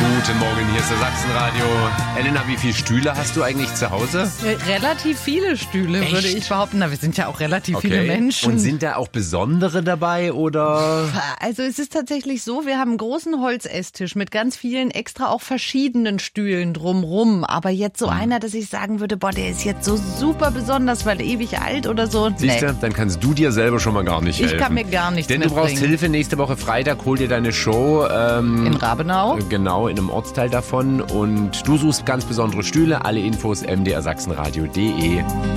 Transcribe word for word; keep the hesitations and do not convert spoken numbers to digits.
Guten Morgen, hier ist der Sachsenradio. Elena, wie viele Stühle hast du eigentlich zu Hause? Relativ viele Stühle, Echt? würde ich behaupten. Na, wir sind ja auch relativ Okay. viele Menschen. Und sind da auch besondere dabei, oder? Also es ist tatsächlich so, wir haben einen großen Holzesstisch mit ganz vielen extra auch verschiedenen Stühlen drumrum. Aber jetzt so einer, dass ich sagen würde, boah, der ist jetzt so super besonders, weil ewig alt oder so. Siehst du, Nee. dann kannst du dir selber schon mal gar nicht helfen. Ich kann mir gar nichts Denn du brauchst mitbringen. Hilfe. Nächste Woche Freitag hol dir deine Show. Ähm, In Rabenau. Genau, in einem Ortsteil davon. Und du suchst ganz besondere Stühle. Alle Infos m d r sachsenradio punkt d e.